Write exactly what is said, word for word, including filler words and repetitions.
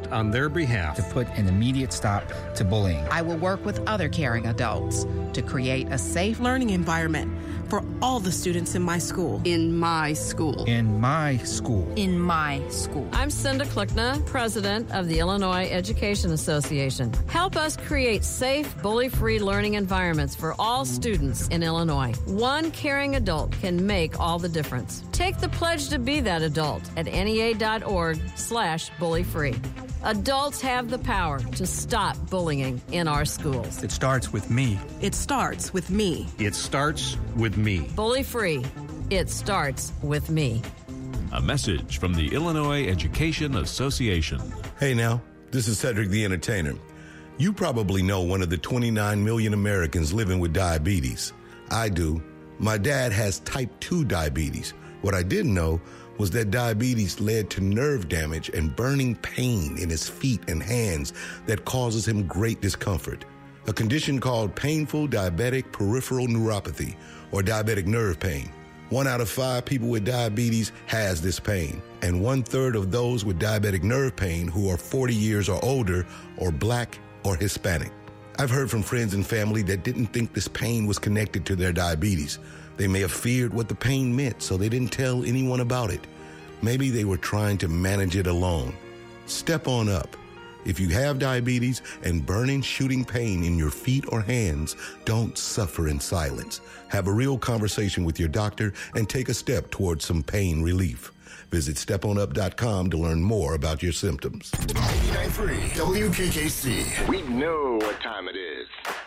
act on their behalf to put an immediate stop to bullying. I will work with other caring adults to create a safe learning environment for all the students in my school. In my school. In my school. In my school. I'm Cinda Klickna, president of the Illinois Education Association. Help us create safe, bully-free learning environments for all students in Illinois. One caring adult can make all the difference. Take the pledge to be that adult at nea.org slash bully-free. Adults have the power to stop bullying in our schools. It starts with me. It starts with me. It starts with me. Bully free. It starts with me. A message from the Illinois Education Association. Hey now, this is Cedric the Entertainer. You probably know one of the twenty-nine million Americans living with diabetes. I do. My dad has type two diabetes. What I didn't know was that diabetes led to nerve damage and burning pain in his feet and hands that causes him great discomfort. A condition called painful diabetic peripheral neuropathy, or diabetic nerve pain. One out of five people with diabetes has this pain, and one third of those with diabetic nerve pain who are forty years or older are Black or Hispanic. I've heard from friends and family that didn't think this pain was connected to their diabetes. They may have feared what the pain meant, so they didn't tell anyone about it. Maybe they were trying to manage it alone. Step on up. If you have diabetes and burning, shooting pain in your feet or hands, don't suffer in silence. Have a real conversation with your doctor and take a step towards some pain relief. Visit step on up dot com to learn more about your symptoms. eighty-nine point three W K K C. We know what time it is.